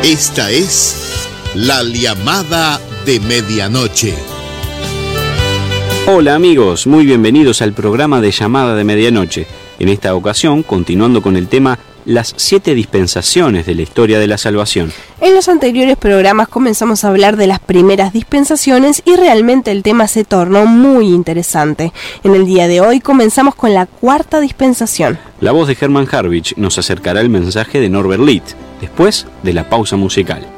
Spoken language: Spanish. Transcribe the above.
Esta es la llamada de medianoche. Hola amigos, muy bienvenidos al programa de Llamada de Medianoche. En esta ocasión, continuando con el tema las 7 dispensaciones de la historia de la salvación. En los anteriores programas comenzamos a hablar de las primeras dispensaciones y realmente el tema se tornó muy interesante. En el día de hoy comenzamos con la 4ª dispensación. La voz de Hermann Harwich nos acercará el mensaje de Norbert Litt, después de la pausa musical.